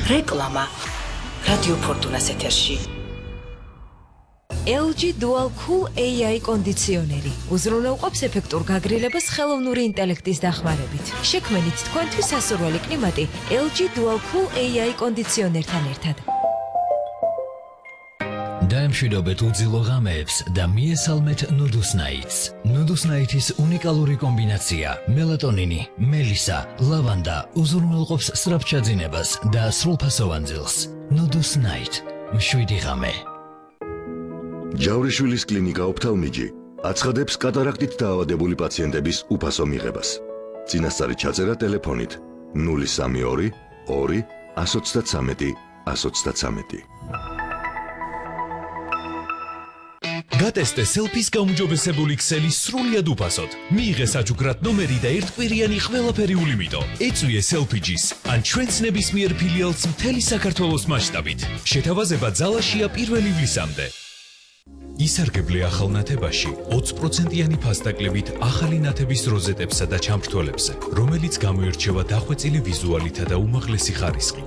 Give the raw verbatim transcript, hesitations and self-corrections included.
რეკლამა რადიო ფორტუნას ეთერში. ელ ჯი Dual Cool ეი აი კონდიციონერი უზრუნველყოფს ეფექტურ გაგრილებას ხელოვნური ინტელექტის დახმარებით. შექმნით თქვენთვის სასურველი კლიმატი ელ ჯი Dual Cool ეი აი კონდიციონერთან ერთად. დაემშვიდობეთ უძილო ღამეებს და მიესალმეთ Nudus Nights. Nudus Nights უნიკალური კომბინაცია მელატონინი, მელისა, ლავანდა უზრუნველყოფს სწრაფჩაძინებას და სრულფასოვან ძილს. Nudus Night. მშვიდი ღამე. ჯავრიშვილის კლინიკა ოფთალმიჯი აცხადებს კატარაქტით დაავადებული პაციენტების უფასო მიღებას. წინასწარი ჩაწერა ტელეფონით ნული სამი ორი ორი εκατო ოცდათვრამეტი εκατო ოცდათვრამეტი. გატესტე სელფის გაუმჯობესებული ქსელი სრულიად უფასოდ. მიიღე საჩუქრად ნომერი და ერთკვირიანი ყველაფერი ულიმიტო. ეწვიე სელფიჯის ან ჩვენს ნებისმიერ ფილიალს მთელი საქართველოს მასშტაბით. შეთავაზება ძალაშია პირველ ივლისამდე. ისარგებლე ახალ ნათებაში ოცი პროცენტიანი ფასდაკლებით ახალი ნათების როზეტებსა და ჩამრთველებზე, რომელიც გამოირჩევა დახვეწილი ვიზუალითა და უმაღლესი ხარისხით.